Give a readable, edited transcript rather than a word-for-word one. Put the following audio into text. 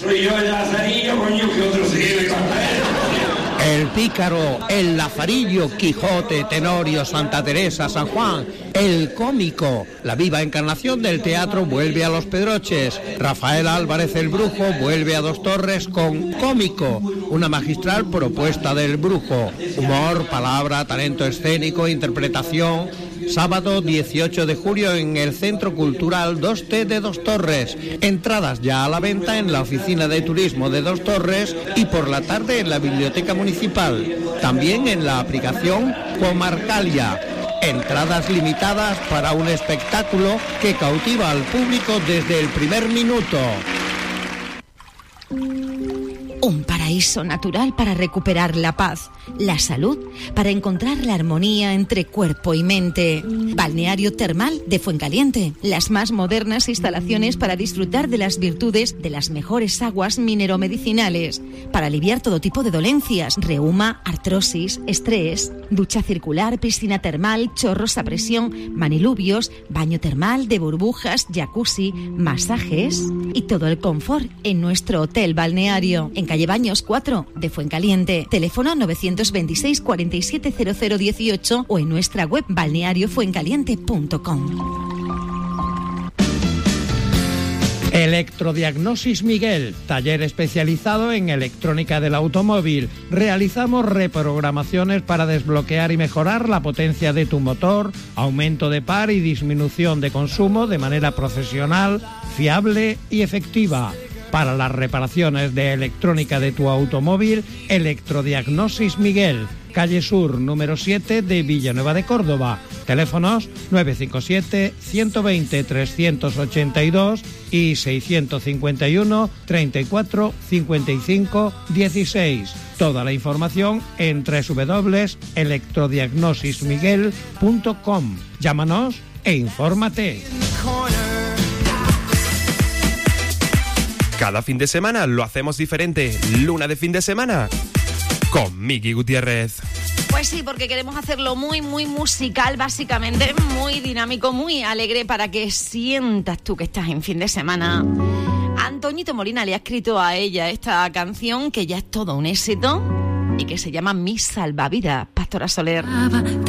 Soy yo el Lazarillo, coño, que otro sigue El Pícaro, el Lazarillo, Quijote, Tenorio, Santa Teresa, San Juan, el Cómico. La viva encarnación del teatro vuelve a Los Pedroches. Rafael Álvarez el Brujo vuelve a Dos Torres con Cómico, una magistral propuesta del Brujo. Humor, palabra, talento escénico, interpretación. Sábado 18 de julio en el Centro Cultural 2T de Dos Torres. Entradas ya a la venta en la Oficina de Turismo de Dos Torres y por la tarde en la Biblioteca Municipal. También en la aplicación Comarcalia. Entradas limitadas para un espectáculo que cautiva al público desde el primer minuto. Un paraíso natural para recuperar la paz, la salud, para encontrar la armonía entre cuerpo y mente. Balneario Termal de Fuencaliente. Las más modernas instalaciones para disfrutar de las virtudes de las mejores aguas mineromedicinales, para aliviar todo tipo de dolencias, reuma, artrosis, estrés, ducha circular, piscina termal, chorros a presión, manilubios, baño termal de burbujas, jacuzzi, masajes y todo el confort en nuestro hotel balneario. En calle Baños 4 de Fuencaliente. Teléfono 926 47 0018 o en nuestra web balneariofuencaliente.com. Electrodiagnosis Miguel, taller especializado en electrónica del automóvil. Realizamos reprogramaciones para desbloquear y mejorar la potencia de tu motor, aumento de par y disminución de consumo de manera profesional, fiable y efectiva. Para las reparaciones de electrónica de tu automóvil, Electrodiagnosis Miguel, calle Sur, número 7 de Villanueva de Córdoba. Teléfonos 957 120 382 y 651 34 55 16. Toda la información en www.electrodiagnosismiguel.com. Llámanos e infórmate. Cada fin de semana lo hacemos diferente. Luna de fin de semana con Miki Gutiérrez. Pues sí, porque queremos hacerlo muy, muy musical, básicamente, muy dinámico, muy alegre, para que sientas tú que estás en fin de semana. Antoñito Molina le ha escrito a ella esta canción que ya es todo un éxito y que se llama Mi Salvavidas, Pastora Soler.